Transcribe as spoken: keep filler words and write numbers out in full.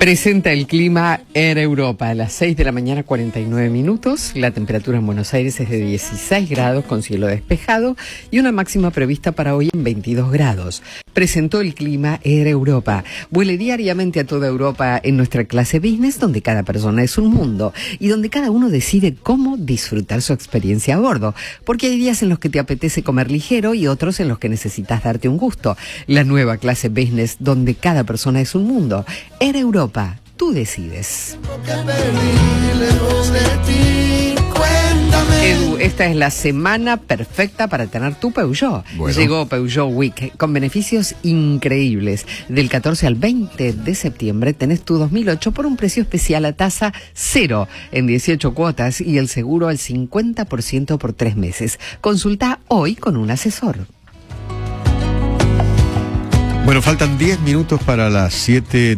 Presenta el clima Air Europa a las seis de la mañana, cuarenta y nueve minutos. La temperatura en Buenos Aires es de dieciséis grados con cielo despejado y una máxima prevista para hoy en veintidós grados. Presentó el clima Air Europa. Vuele diariamente a toda Europa en nuestra clase business, donde cada persona es un mundo y donde cada uno decide cómo disfrutar su experiencia a bordo. Porque hay días en los que te apetece comer ligero y otros en los que necesitas darte un gusto. La nueva clase business, donde cada persona es un mundo. Air Europa. Tú decides. Edu, esta es la semana perfecta para tener tu Peugeot. Bueno. Llegó Peugeot Week con beneficios increíbles. Del catorce al veinte de septiembre tenés tu dos mil ocho por un precio especial a tasa cero en dieciocho cuotas y el seguro al cincuenta por ciento por tres meses. Consulta hoy con un asesor. Bueno, faltan diez minutos para las siete.